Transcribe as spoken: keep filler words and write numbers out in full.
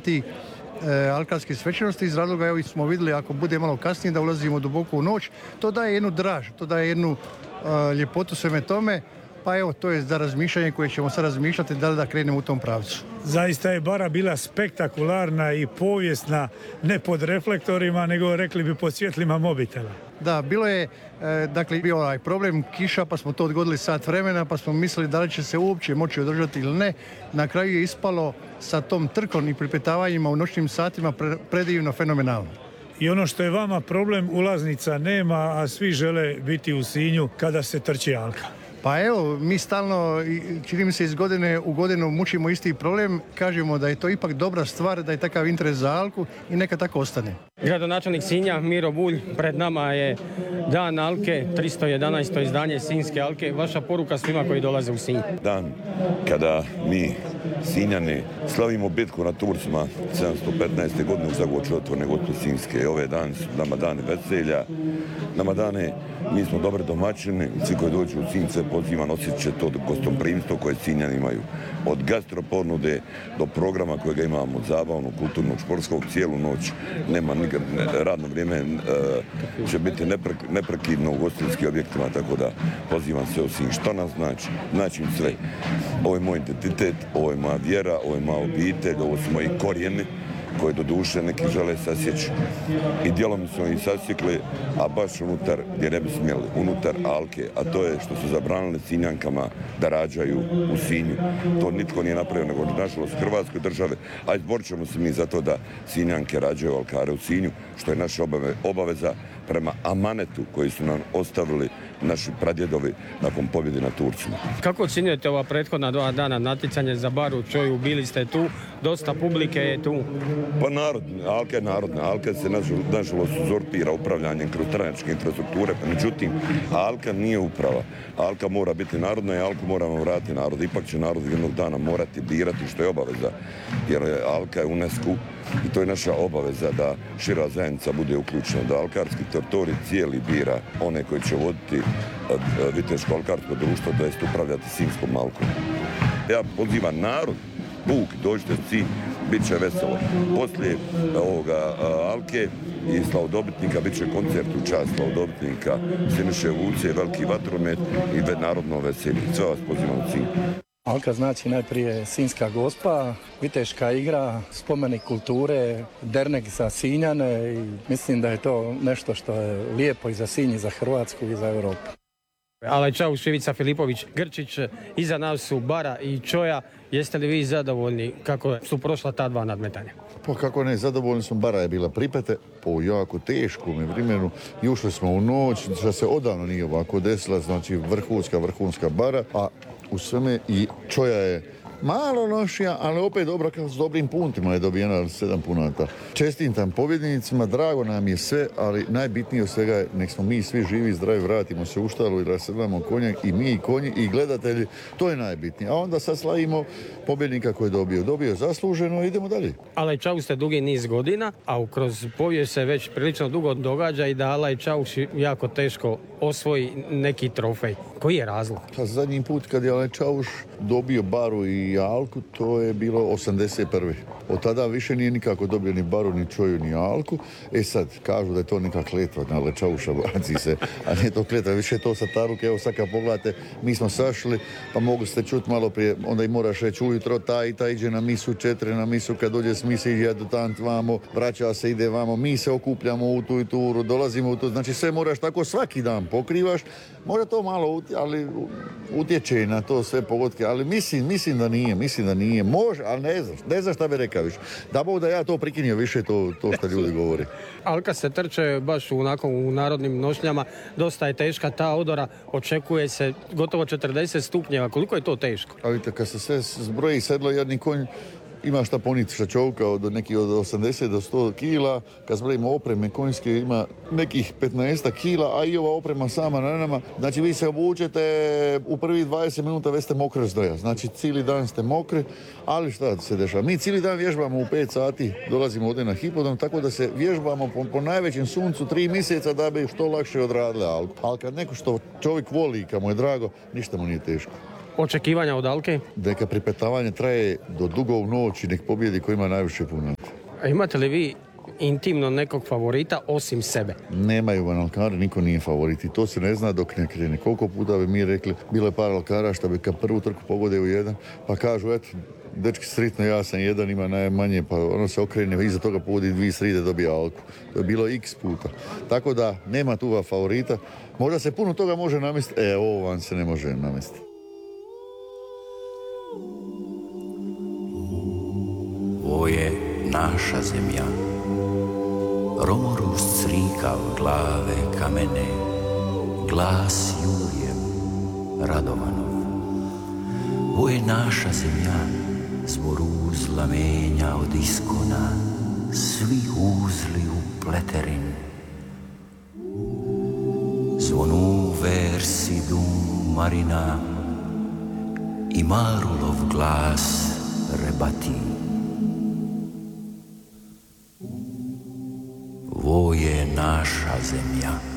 ti e, alkarske svečanosti. Iz razloga, evo smo vidjeli, ako bude malo kasnije da ulazimo duboko u noć, to daje jednu draž, to daje jednu e, ljepotu sveme tome. Pa evo, to je za razmišljanje koje ćemo sad razmišljati da li da krenemo u tom pravcu. Zaista je bara bila spektakularna i povijesna, ne pod reflektorima, nego rekli bi pod svjetlima mobitela. Da, bilo je, e, dakle, bio ovaj problem kiša, pa smo to odgodili sat vremena, pa smo mislili da li će se uopće moći održati ili ne. Na kraju je ispalo sa tom trkom i pripetavanjima u noćnim satima pre, predivno, fenomenalno. I ono što je vama problem, ulaznica nema, a svi žele biti u Sinju kada se trči alka. Pa evo, mi stalno, čini mi se iz godine u godinu mučimo isti problem, kažemo da je to ipak dobra stvar, da je takav interes za alku i neka tako ostane. Gradonačelnik Sinja Miro Bulj, pred nama je Dan alke, tristo jedanaesto izdanje Sinjske alke. Vaša poruka svima koji dolaze u Sinj. Dan kada mi Sinjani slavimo bitku na Turcima sedamsto petnaeste. godine u Zagočotvorne gotpe Sinjske. Ove dan su nama dane veselja, nama dane mi smo dobri domaćini, svi koji dođu u Sinj se pozivam, osjetit će to gostoprimstvo koje Sinjani imaju. Od gastroponude do programa kojega imamo, od zabavnog, kulturnog, športskog, cijelu noć. Nema nikad, radno vrijeme e, će biti nepre, neprekidno u ugostiteljskim objektima, tako da pozivam sve u Sinj. Što nas znači? Znači sve. Ovo je moj identitet, ovo je moja vjera, ovo je moja obitelj, ovo su moji korijeni koje do duše neki žele sasjeći. I dijelom smo ih sasjekli, a baš unutar, gdje ne bi smjeli, unutar alke, a to je što su zabranili Sinjankama da rađaju u Sinju. To nitko nije napravio, nego nažalost Hrvatskoj države, a izborit ćemo se mi za to da Sinjanke rađaju alkare u Sinju, što je naša obaveza prema amanetu koji su nam ostavili naši pradjedovi nakon pobjede na Turcima. Kako ocjenjujete ova prethodna dva dana natjecanje za bar u Čoju? Bili ste tu, dosta publike je tu. Pa narod, alka je narodna, alka se nažalost uzorpira upravljanjem kroz stranačke infrastrukture, pa međutim, alka nije uprava. Alka mora biti narodna i alku moramo vratiti narod. Ipak će narod jednog dana morati birati, što je obaveza, jer alka je UNESCO i to je naša obaveza da šira zajednica bude uključena, da alkarski teritorij cijeli bira one koji će voditi Viteško alkarsko društvo, to jest upravljati Sinjskom alkom. Ja pozivam narod, puk, dođite u Sinj, bit će veselo. Poslije ovoga alke i slavodobitnika bit će koncert u čast slavodobitnika Siniše Vuce, veliki vatromet i narodno veselje. Sve vas pozivam u Sinj. Alka znači najprije Sinjska gospa, viteška igra, spomenik kulture, dernek za Sinjane i mislim da je to nešto što je lijepo i za Sinj, i za Hrvatsku i za Europu. Alaj Čauš, Ivica Filipović, Grčić, iza nas su Bara i Čoja. Jeste li vi zadovoljni kako su prošla ta dva nadmetanja? Pa kako ne, zadovoljni smo. Bara je bila pripete po jako teškom vremenu i ušli smo u noć, što se odavno nije ovako desila, znači vrhunska, vrhunska bara, a u sveme i Čoja je malo lošija, ali opet dobra, kao s dobrim puntima je dobijena sedam punata. Čestitam pobjednicima, drago nam je sve, ali najbitnije od svega je nek smo mi svi živi i zdravi, vratimo se u štalu i rasedlamo konjak i mi i konji i gledatelji, to je najbitnije. A onda sad slavimo pobjednika koji je dobio. Dobio je zasluženo i idemo dalje. Alaj Čauš ste dugi niz godina, a kroz povijest se već prilično dugo događa i da Alaj Čauš jako teško osvoji neki trofej. Koji je razlog? Pa zadnji put kad je Alaj Čauš dobio baru i alku, to je bilo osamdeset prve. Od tada više nije nikako dobio ni baru, ni Čoju, ni alku. E sad, kažu da je to neka kletva na Alaj Čauša, baci se, a nije to kletva, više je to sa taruke. Evo sad kad pogledate, mi smo sašli, pa mogli ste čuti malo prije, onda i moraš reći ujutro, ta i ta iđe na misu, četiri na misu, kad dođe s mise iđe adjutant vamo, vraća se, ide vamo, mi se okupljamo u tu i turu, dolazimo u tu, znači sve moraš tako svaki dan pokrivaš, možda to malo utje, ali utječe na to sve pogodke, ali mislim, mislim da nije, mislim da nije, može, ali ne znaš, ne znaš šta bi rekao više. Da Bog da ja to prikinio više to, to što ljudi govori. Alka se trče baš onako u narodnim nošnjama, dosta je teška ta odora, očekuje se gotovo četrdeset stupnjeva, koliko je to teško? A vidite, kad se sve zbroji sedlo jedni konj, ima šta poniti šta čovka od nekih od osamdeset do sto kila, kad zbrojimo opreme konjske ima nekih petnaest kila, a i ova oprema sama na nama. Znači vi se obučete u prvih dvadeset minuta već ste mokri zdoja, znači cijeli dan ste mokri, ali šta se dešava? Mi cijeli dan vježbamo u pet sati, dolazimo ovdje na hipodrom, tako da se vježbamo po, po najvećem suncu tri mjeseca da bi što lakše odradili alku. Ali kad neko što čovjek voli, kad mu je drago, ništa mu nije teško. Očekivanja od alke? Neka pripetavanje traje do dugo u noć i nek pobjedi ko ima najviše puna. A imate li vi intimno nekog favorita osim sebe? Nemaju van alkari, niko nije favorit i to se ne zna dok ne krene. Koliko puta bi mi rekli, bilo je par alkara što bi kad prvu trku pogode u jedan, pa kažu, eto, dečki sritno, ja sam jedan, ima najmanje, pa ono se okrene, iza toga pogodi dvije sride, dobija alku. To je bilo x puta. Tako da, nema tu favorita. Možda se puno toga može namestiti, e, ovo vam se ne može namestiti. Ovo je naša zemlja. Romorus crikav glave kamene, glas Jurijev, Radovanov. Ovo je naša zemlja, zboru znamenja od iskona, svi uzli u pleterin. Zvonu versi dum marina i Marulov glas rebati. Ovo je naša zemlja.